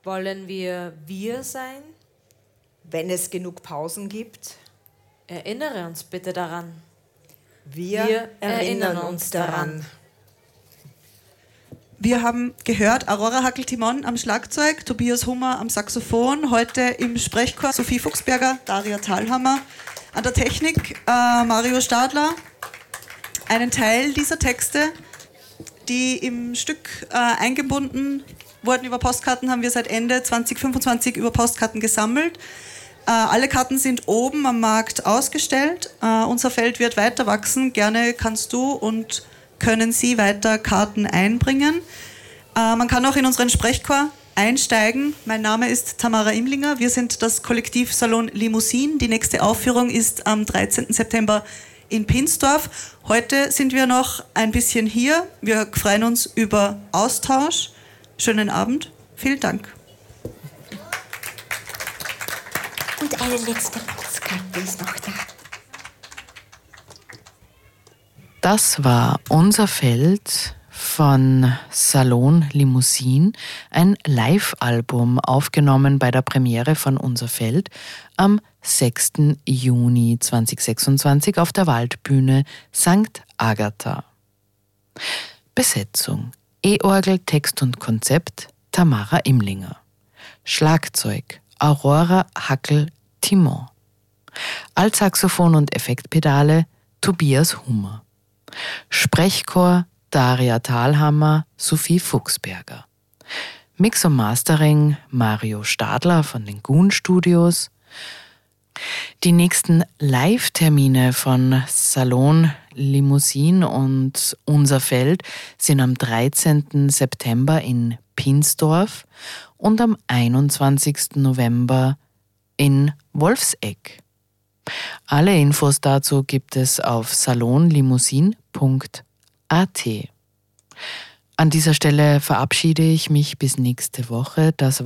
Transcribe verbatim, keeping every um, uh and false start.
Wollen wir wir sein? Wenn es genug Pausen gibt? Erinnere uns bitte daran. Wir, Wir erinnern uns daran. Wir haben gehört, Aurora Hackel-Timon am Schlagzeug, Tobias Hummer am Saxophon, heute im Sprechchor Sophie Fuchsberger, Daria Thalhammer, an der Technik äh, Mario Stadler. Einen Teil dieser Texte, die im Stück äh, eingebunden wurden über Postkarten, haben wir seit Ende zwanzig fünfundzwanzig über Postkarten gesammelt. Äh, alle Karten sind oben am Markt ausgestellt. Äh, unser Feld wird weiter wachsen. Gerne kannst du und können Sie weiter Karten einbringen. Äh, man kann auch in unseren Sprechchor einsteigen. Mein Name ist Tamara Imlinger. Wir sind das Kollektiv Salon Limousine. Die nächste Aufführung ist am dreizehnten September in Pinsdorf. Heute sind wir noch ein bisschen hier. Wir freuen uns über Austausch. Schönen Abend. Vielen Dank. Und eine letzte Postkarte ist noch da. Das war Unser Feld von Salon Limousine, ein Live-Album aufgenommen bei der Premiere von Unser Feld am sechsten Juni zweitausendsechsundzwanzig auf der Waldbühne Sankt Agatha. Besetzung: E-Orgel, Text und Konzept Tamara Imlinger. Schlagzeug Aurora Hackel-Timon. Altsaxophon und Effektpedale Tobias Hummer. Sprechchor Daria Thalhammer, Sophie Fuchsberger. Mix und Mastering Mario Stadler von den Goon Studios. Die nächsten Live-Termine von Salon Limousine und Unser Feld sind am dreizehnten September in Pinsdorf und am einundzwanzigsten November in Wolfsegg. Alle Infos dazu gibt es auf salonlimousine punkt a t. An dieser Stelle verabschiede ich mich bis nächste Woche. Das